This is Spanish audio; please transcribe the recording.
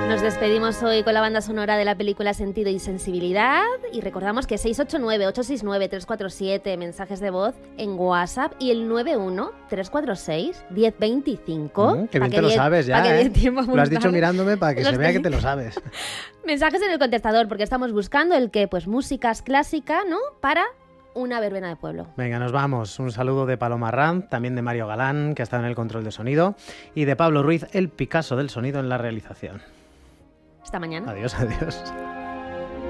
Nos despedimos hoy con la banda sonora de la película Sentido y Sensibilidad y recordamos que 689-869-347 mensajes de voz en WhatsApp y el 91-346-1025. Que bien te lo sabes ya, Lo has dicho mirándome para que se vea que te lo sabes. Mensajes en el contestador porque estamos buscando el que, pues música clásica, ¿no? Para una verbena de pueblo. Venga, nos vamos. Un saludo de Paloma Ranz, también de Mario Galán, que ha estado en el control de sonido, y de Pablo Ruiz, el Picasso del sonido en la realización. Hasta mañana. Adiós, adiós.